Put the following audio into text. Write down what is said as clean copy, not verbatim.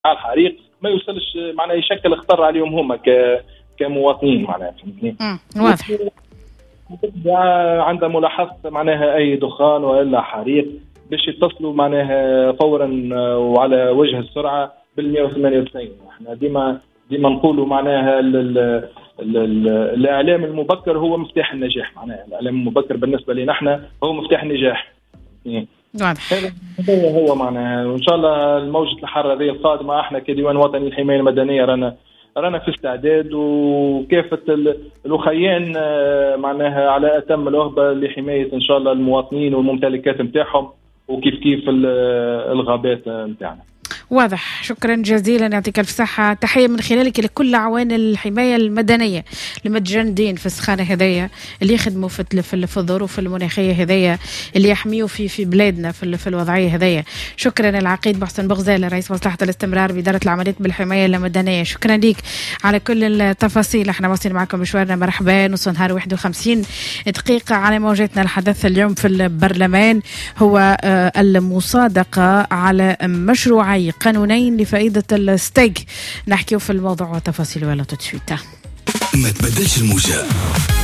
على الحريق ما يوصلش معناها يشكل خطر عليهم هما كمواطنين معناها فهمتني. واضح. عند ملاحظة معناها أي دخان وإلا حريق باش يتصلوا معناها فورا وعلى وجه السرعة بال198. احنا ديما نقولوا معناها الإعلام المبكر هو مفتاح النجاح. معناها الإعلام المبكر بالنسبة لنا احنا هو مفتاح النجاح. واضح. هذا هو معناها. وإن شاء الله الموجة الحارة هذه القادمة احنا كديوان وطني للحماية المدنية رانا في استعداد وكافة الأخيان معناها على أتم الرغبة لحماية إن شاء الله المواطنين والممتلكات متاعهم وكيف الغابات متاعنا. واضح. شكرا جزيلا، يعطيك الف صحة. تحية من خلالك لكل أعوان الحماية المدنية المتجندين في السخانة هذية اللي يخدموا في الظروف المناخية هذية اللي يحميوا في بلادنا في الوضعية هذية. شكرا العقيد محسن بغزال رئيس مصلحة الاستمرار بإدارة العمليات بالحماية المدنية. شكرا لك على كل التفاصيل. احنا واصلين معكم مشوارنا. مرحبا. نص نهار 51 دقيقة على موجتنا. الحدث اليوم في البرلمان هو المصادقة على مشروعي قانونين لفائدة الستيك. نحكيه في الموضوع وتفاصيله ولا تتشويته. ما تبدلش الموجة.